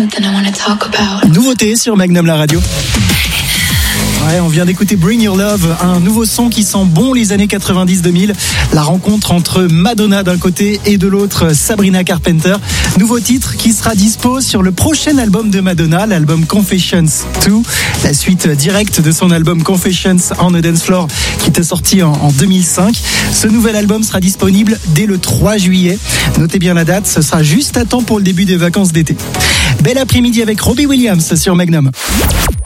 something I want to talk about. Nouveauté sur Magnum la radio. Ouais, on vient d'écouter Bring Your Love, un nouveau son qui sent bon les années 90-2000. La rencontre entre Madonna d'un côté et de l'autre Sabrina Carpenter. Nouveau titre qui sera dispo sur le prochain album de Madonna, l'album Confessions 2, la suite directe de son album Confessions on a Dance Floor qui était sorti en 2005. Ce nouvel album sera disponible dès le 3 juillet. Notez bien la date, ce sera juste à temps pour le début des vacances d'été. Bel après-midi avec Robbie Williams sur Magnum.